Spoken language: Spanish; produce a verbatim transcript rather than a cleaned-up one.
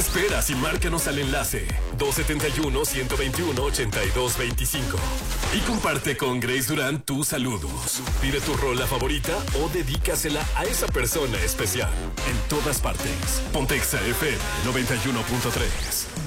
esperas y márcanos al enlace dos siete uno, uno dos uno, ocho dos dos cinco y comparte con Grace Durán tus saludos. Pide tu rola favorita o dedícasela a esa persona especial. En todas partes. Pontexa F M noventa y uno punto tres.